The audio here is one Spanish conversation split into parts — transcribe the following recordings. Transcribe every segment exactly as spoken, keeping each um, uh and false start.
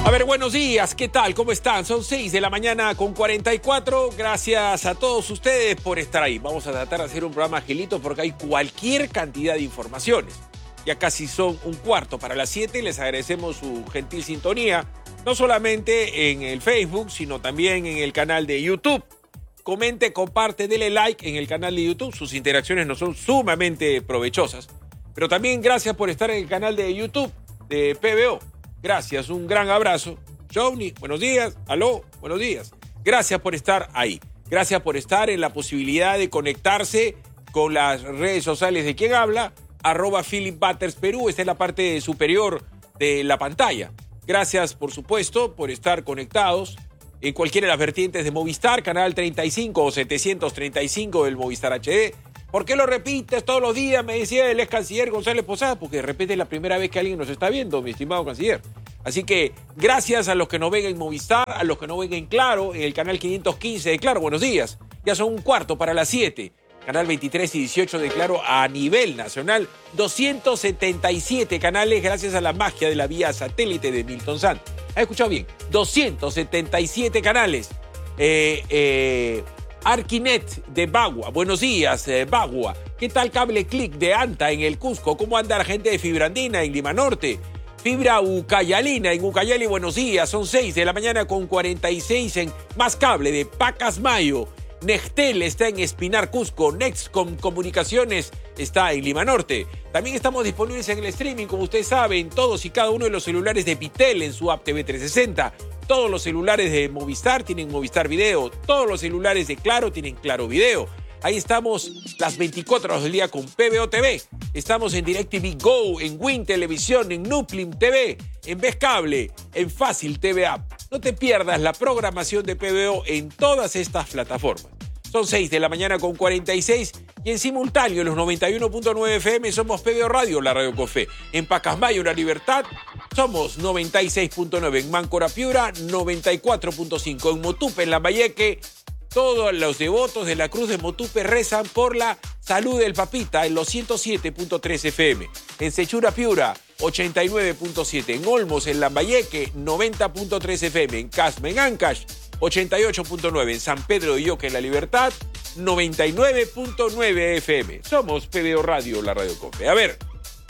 A ver, buenos días, ¿qué tal? ¿Cómo están? Son seis de la mañana con cuarenta y cuatro. Gracias a todos ustedes por estar ahí. Vamos a tratar de hacer un programa agilito porque hay cualquier cantidad de informaciones. Ya casi son un cuarto para las siete. Les agradecemos su gentil sintonía, no solamente en el Facebook, sino también en el canal de YouTube. Comente, comparte, dele like en el canal de YouTube. Sus interacciones nos son sumamente provechosas. Pero también gracias por estar en el canal de YouTube de P B O. Gracias, un gran abrazo. Johnny, buenos días. Aló, buenos días. Gracias por estar ahí. Gracias por estar en la posibilidad de conectarse con las redes sociales de quien habla, arroba Philip Butters Perú. Esta es la parte superior de la pantalla. Gracias, por supuesto, por estar conectados en cualquiera de las vertientes de Movistar, canal treinta y cinco o setecientos treinta y cinco del Movistar H D. ¿Por qué lo repites todos los días? Me decía el ex canciller González Posada, porque de repente es la primera vez que alguien nos está viendo, mi estimado canciller. Así que gracias a los que nos ven en Movistar, a los que nos ven en Claro, en el canal quinientos quince de Claro, buenos días. Ya son un cuarto para las siete. Canal veintitrés y dieciocho de Claro a nivel nacional. doscientos setenta y siete canales gracias a la magia de la vía satélite de Milton Santos. ¿Has escuchado bien? doscientos setenta y siete canales. Eh, eh... Arquinet de Bagua, buenos días, eh, Bagua. ¿Qué tal Cable Click de Anta en el Cusco? ¿Cómo anda la gente de Fibrandina en Lima Norte? Fibra Ucayalina en Ucayali, buenos días. Son seis de la mañana con cuarenta y seis en Más Cable de Pacasmayo. Nextel está en Espinar, Cusco. Nextcom Comunicaciones está en Lima Norte. También estamos disponibles en el streaming, como ustedes saben, todos y cada uno de los celulares de Pitel en su app T V trescientos sesenta. Todos los celulares de Movistar tienen Movistar Video. Todos los celulares de Claro tienen Claro Video. Ahí estamos las veinticuatro horas del día con P B O T V. Estamos en DirecTV Go, en Win Televisión, en Nuplim T V, en Vez Cable, en Fácil T V App. No te pierdas la programación de P B O en todas estas plataformas. Son seis de la mañana con cuarenta y seis y en simultáneo en los noventa y uno punto nueve F M somos P B O Radio, la Radio Cofé. En Pacasmayo, La Libertad, somos noventa y seis punto nueve. En Máncora Piura, noventa y cuatro punto cinco. En Motupe, en Lambayeque, todos los devotos de la Cruz de Motupe rezan por la salud del papita en los ciento siete punto tres F M. En Sechura Piura, ochenta y nueve punto siete. En Olmos, en Lambayeque, noventa punto tres F M. En Casma, en Ancash, ochenta y ocho punto nueve. En San Pedro de Ioca, en La Libertad, noventa y nueve punto nueve F M. Somos P B O Radio, la Radio Cofe. A ver,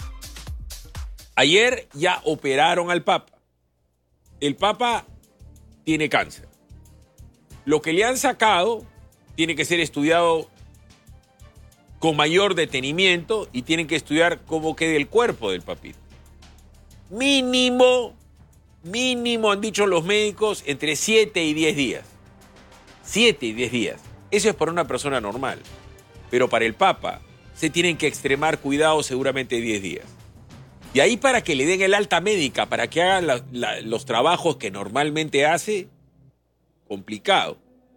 ayer ya operaron al Papa. El Papa tiene cáncer. Lo que le han sacado tiene que ser estudiado con mayor detenimiento y tienen que estudiar cómo queda el cuerpo del papito. Mínimo, mínimo, han dicho los médicos, entre siete y diez días. siete y diez días. Eso es para una persona normal. Pero para el Papa se tienen que extremar cuidados seguramente diez días. Y ahí para que le den el alta médica, para que hagan la, la, los trabajos que normalmente hace, complicado.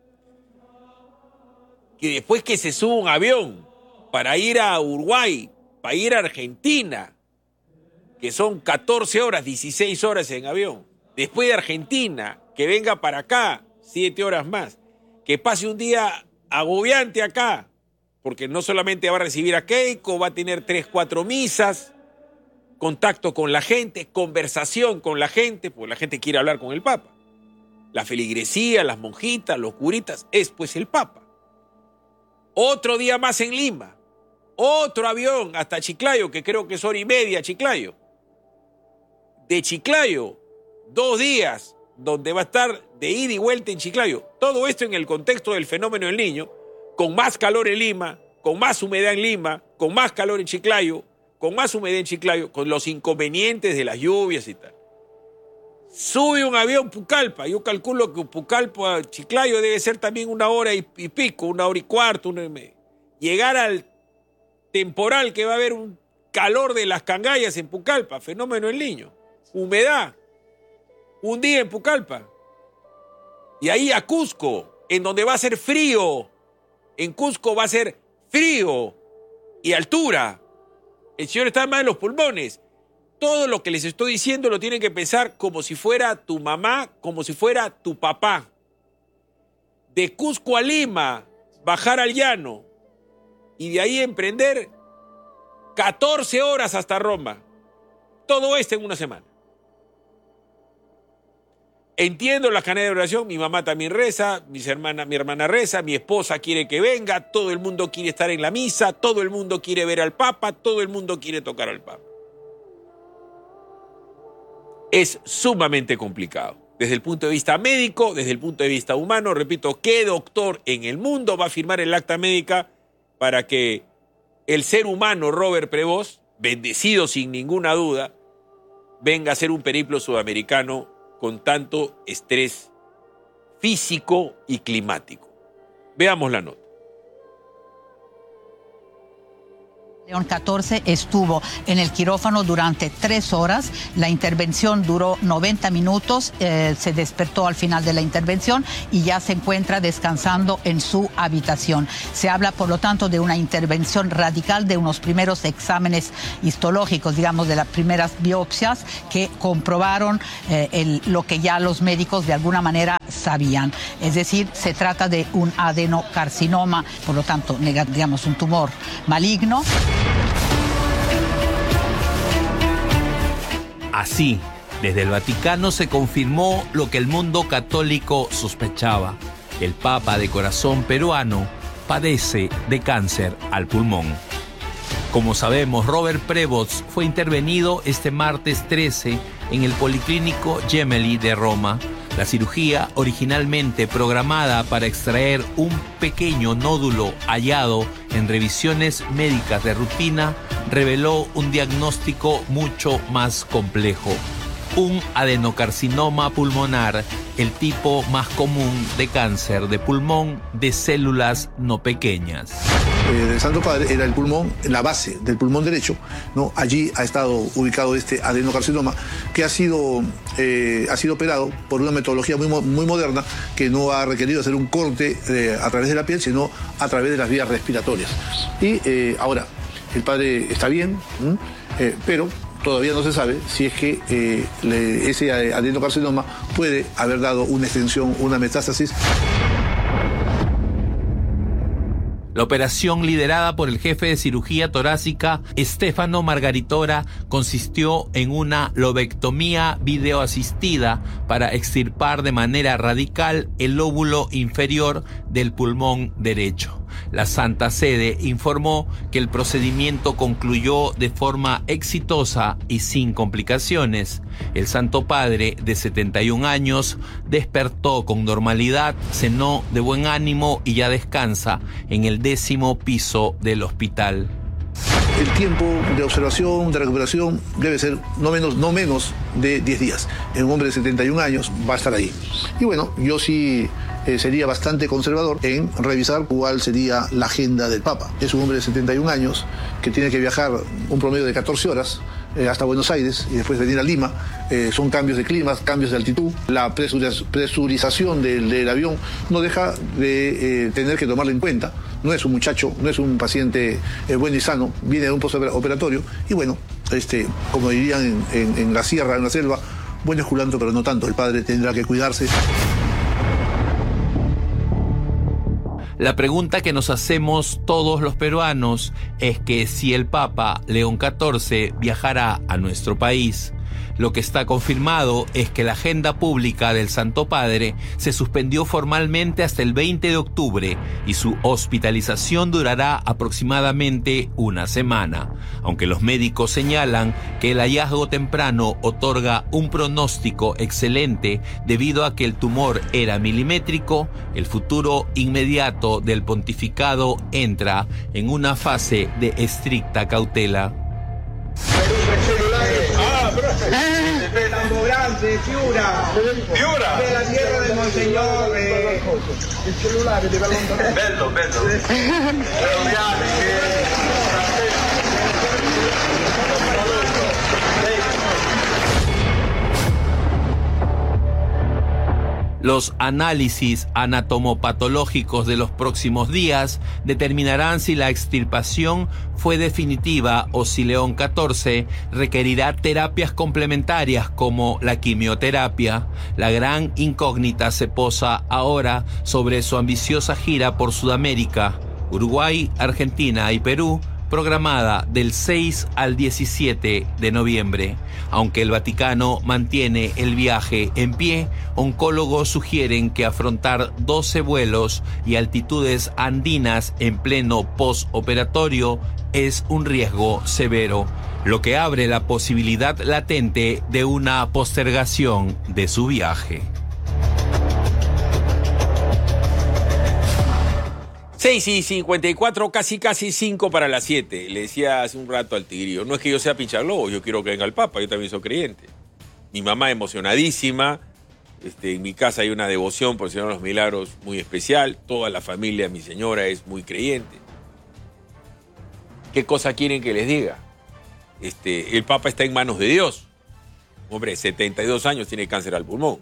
Que después que se suba un avión para ir a Uruguay, para ir a Argentina, que son catorce horas, dieciséis horas en avión. Después de Argentina, que venga para acá, siete horas más. Que pase un día agobiante acá, porque no solamente va a recibir a Keiko, va a tener tres, cuatro misas, contacto con la gente, conversación con la gente, porque la gente quiere hablar con el Papa. La feligresía, las monjitas, los curitas, es pues el Papa. Otro día más en Lima. Otro avión hasta Chiclayo, que creo que es hora y media Chiclayo. De Chiclayo, dos días, donde va a estar de ida y vuelta en Chiclayo. Todo esto en el contexto del fenómeno del Niño, con más calor en Lima, con más humedad en Lima, con más calor en Chiclayo, con más humedad en Chiclayo, con los inconvenientes de las lluvias y tal. Sube un avión Pucallpa, yo calculo que Pucallpa a Chiclayo debe ser también una hora y, y pico, una hora y cuarto, una hora y media. Llegar al temporal que va a haber un calor de las cangallas en Pucallpa, fenómeno del Niño, humedad, un día en Pucallpa. Y ahí a Cusco, en donde va a ser frío, en Cusco va a ser frío y altura. El señor está mal en los pulmones. Todo lo que les estoy diciendo lo tienen que pensar como si fuera tu mamá, como si fuera tu papá. De Cusco a Lima, bajar al llano y de ahí emprender catorce horas hasta Roma. Todo esto en una semana. entiendo la cadena de oración, mi mamá también reza, mis hermanas, mi hermana reza, mi esposa quiere que venga, todo el mundo quiere estar en la misa, todo el mundo quiere ver al Papa, todo el mundo quiere tocar al Papa. Es sumamente complicado. Desde el punto de vista médico, desde el punto de vista humano, repito, ¿qué doctor en el mundo va a firmar el acta médica para que el ser humano Robert Prevost, bendecido sin ninguna duda, venga a hacer un periplo sudamericano con tanto estrés físico y climático? Veamos la nota. León catorce estuvo en el quirófano durante tres horas. La intervención duró noventa minutos. Eh, se despertó al final de la intervención y ya se encuentra descansando en su habitación. Se habla, por lo tanto, de una intervención radical, de unos primeros exámenes histológicos, digamos, de las primeras biopsias que comprobaron eh, el, lo que ya los médicos de alguna manera sabían. Es decir, se trata de un adenocarcinoma, por lo tanto, digamos, un tumor maligno. Así, desde el Vaticano se confirmó lo que el mundo católico sospechaba. El Papa de corazón peruano padece de cáncer al pulmón. Como sabemos, Robert Prevost fue intervenido este martes trece en el Policlínico Gemelli de Roma. La cirugía, originalmente programada para extraer un pequeño nódulo hallado en revisiones médicas de rutina, reveló un diagnóstico mucho más complejo. Un adenocarcinoma pulmonar, el tipo más común de cáncer de pulmón de células no pequeñas. El Santo Padre era el pulmón, la base del pulmón derecho, ¿no? Allí ha estado ubicado este adenocarcinoma que ha sido, eh, ha sido operado por una metodología muy, muy moderna que no ha requerido hacer un corte eh, a través de la piel, sino a través de las vías respiratorias. Y eh, ahora, el padre está bien, eh, pero todavía no se sabe si es que eh, le, ese adenocarcinoma puede haber dado una extensión, una metástasis. La operación, liderada por el jefe de cirugía torácica, Stefano Margaritora, consistió en una lobectomía videoasistida para extirpar de manera radical el lóbulo inferior del pulmón derecho. La Santa Sede informó que el procedimiento concluyó de forma exitosa y sin complicaciones. El Santo Padre, de setenta y un años, despertó con normalidad, cenó de buen ánimo y ya descansa en el décimo piso del hospital. El tiempo de observación, de recuperación, debe ser no menos, no menos de diez días. En un hombre de setenta y un años va a estar ahí. Y bueno, yo sí eh, sería bastante conservador en revisar cuál sería la agenda del Papa. Es un hombre de setenta y un años que tiene que viajar un promedio de catorce horas eh, hasta Buenos Aires y después venir a Lima. Eh, son cambios de clima, cambios de altitud. La presuriz- presurización del, del avión no deja de eh, tener que tomarla en cuenta. No es un muchacho, no es un paciente eh, bueno y sano, viene de un postoperatorio y bueno, este, como dirían en, en, en la sierra, en la selva, buen esculantro, pero no tanto. El padre tendrá que cuidarse. La pregunta que nos hacemos todos los peruanos es que si el Papa León catorce viajará a nuestro país. Lo que está confirmado es que la agenda pública del Santo Padre se suspendió formalmente hasta el veinte de octubre y su hospitalización durará aproximadamente una semana. Aunque los médicos señalan que el hallazgo temprano otorga un pronóstico excelente debido a que el tumor era milimétrico, el futuro inmediato del pontificado entra en una fase de estricta cautela. Campo Grande, Piura, Piura, de la tierra del Monseñor. Eh. Il cellulare deve allontanare. Bello, bello. Los análisis anatomopatológicos de los próximos días determinarán si la extirpación fue definitiva o si León catorce requerirá terapias complementarias como la quimioterapia. La gran incógnita se posa ahora sobre su ambiciosa gira por Sudamérica, Uruguay, Argentina y Perú, programada del seis al diecisiete de noviembre. Aunque el Vaticano mantiene el viaje en pie, oncólogos sugieren que afrontar doce vuelos y altitudes andinas en pleno postoperatorio es un riesgo severo, lo que abre la posibilidad latente de una postergación de su viaje. seis y cincuenta y cuatro, casi casi cinco para las siete. Le decía hace un rato al tigrillo, no es que yo sea pinchaglobo, yo quiero que venga el Papa, yo también soy creyente. Mi mamá emocionadísima, este, en mi casa hay una devoción por el Señor de los Milagros muy especial, toda la familia, mi señora es muy creyente. ¿Qué cosa quieren que les diga? Este, el Papa está en manos de Dios. Hombre, setenta y dos años, tiene cáncer al pulmón.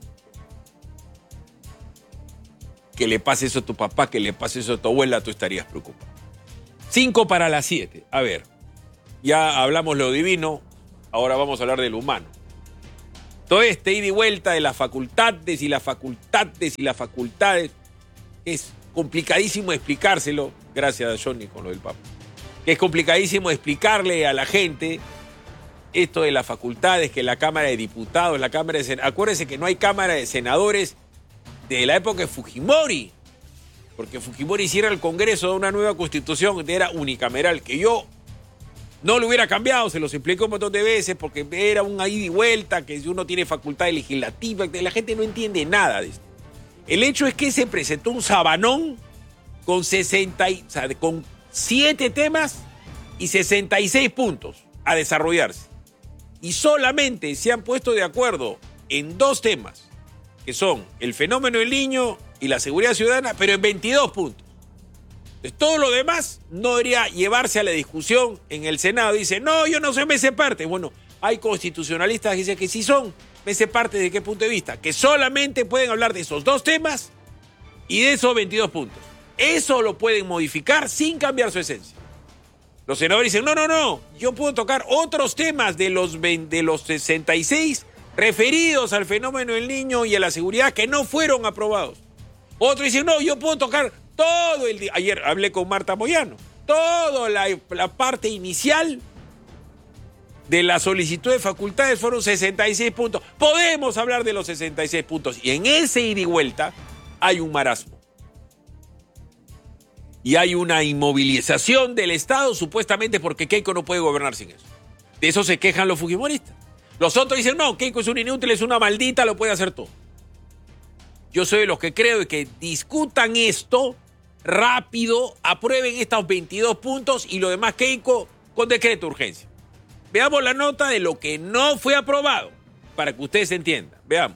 Que le pase eso a tu papá, que le pase eso a tu abuela, tú estarías preocupado. Cinco para las siete. A ver, ya hablamos lo divino, ahora vamos a hablar de lo humano. Todo este ida y vuelta de las facultades y las facultades y las facultades es complicadísimo explicárselo, gracias a Johnny con lo del Papa, que es complicadísimo explicarle a la gente esto de las facultades, que la Cámara de Diputados, la Cámara de Senadores, acuérdense que no hay Cámara de Senadores de la época de Fujimori, porque Fujimori hiciera el Congreso de una nueva constitución que era unicameral, que yo no lo hubiera cambiado, se los expliqué un montón de veces, porque era un ida y vuelta, que si uno tiene facultades legislativas, la gente no entiende nada de esto. El hecho es que se presentó un sabanón con sesenta, o sea, con siete temas y sesenta y seis puntos a desarrollarse. Y solamente se han puesto de acuerdo en dos temas, que son el fenómeno del niño y la seguridad ciudadana, pero en veintidós puntos. Entonces, todo lo demás no debería llevarse a la discusión en el Senado. Dice, no, yo no soy mese parte. Bueno, hay constitucionalistas que dicen que sí son mese parte. ¿De qué punto de vista? Que solamente pueden hablar de esos dos temas y de esos veintidós puntos. Eso lo pueden modificar sin cambiar su esencia. Los senadores dicen, no, no, no, yo puedo tocar otros temas de los, de los sesenta y seis referidos al fenómeno del niño y a la seguridad que no fueron aprobados. Otros dicen, no, yo puedo tocar todo el día. Ayer hablé con Marta Moyano. Toda la, la parte inicial de la solicitud de facultades fueron sesenta y seis puntos. Podemos hablar de los sesenta y seis puntos. Y en ese ida y vuelta hay un marasmo. Y hay una inmovilización del Estado supuestamente porque Keiko no puede gobernar sin eso. De eso se quejan los fujimoristas. Los otros dicen, no, Keiko es un inútil, es una maldita, lo puede hacer todo. Yo soy de los que creo que discutan esto rápido, aprueben estos veintidós puntos y lo demás Keiko con decreto de urgencia. Veamos la nota de lo que no fue aprobado para que ustedes entiendan. Veamos.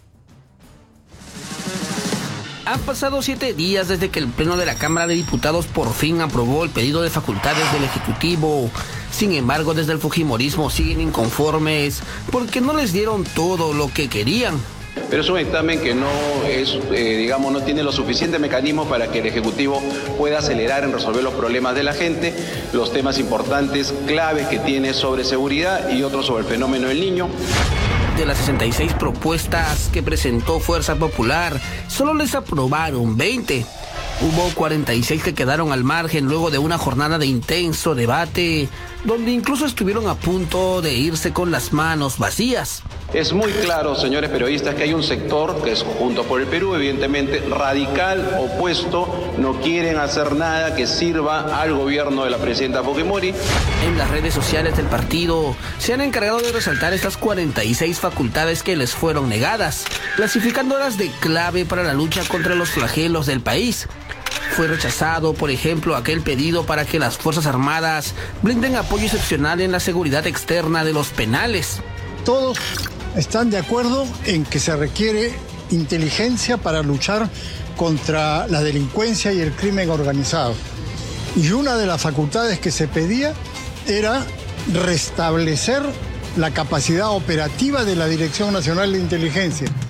Han pasado siete días desde que el Pleno de la Cámara de Diputados por fin aprobó el pedido de facultades del Ejecutivo. Sin embargo, desde el fujimorismo siguen inconformes porque no les dieron todo lo que querían. Pero es un dictamen que no es, eh, digamos, no tiene los suficientes mecanismos para que el Ejecutivo pueda acelerar en resolver los problemas de la gente, los temas importantes, claves que tiene sobre seguridad y otros sobre el fenómeno del niño. De las sesenta y seis propuestas que presentó Fuerza Popular, solo les aprobaron veinte. Hubo cuarenta y seis que quedaron al margen luego de una jornada de intenso debate, donde incluso estuvieron a punto de irse con las manos vacías. Es muy claro, señores periodistas, que hay un sector, que es Juntos por el Perú, evidentemente radical, opuesto, no quieren hacer nada que sirva al gobierno de la presidenta Fujimori. En las redes sociales del partido se han encargado de resaltar estas cuarenta y seis facultades que les fueron negadas, clasificándolas de clave para la lucha contra los flagelos del país. Fue rechazado, por ejemplo, aquel pedido para que las Fuerzas Armadas brinden apoyo excepcional en la seguridad externa de los penales. Todos están de acuerdo en que se requiere inteligencia para luchar contra la delincuencia y el crimen organizado. Y una de las facultades que se pedía era restablecer la capacidad operativa de la Dirección Nacional de Inteligencia.